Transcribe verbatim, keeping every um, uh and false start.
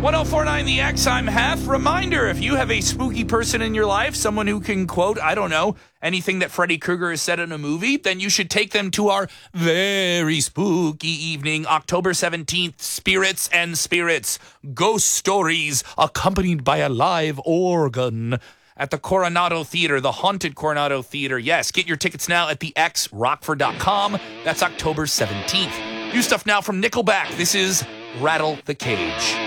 oh four point nine The X, I'm Hef. Reminder, if you have a spooky person in your life, someone who can quote, I don't know, anything that Freddy Krueger has said in a movie, then you should take them to our very spooky evening, October seventeenth, Spirits and Spirits, Ghost Stories, accompanied by a live organ at the Coronado Theater, the Haunted Coronado Theater. Yes, get your tickets now at the x rockford dot com. That's October seventeenth. New stuff now from Nickelback. This is Rattle the Cage.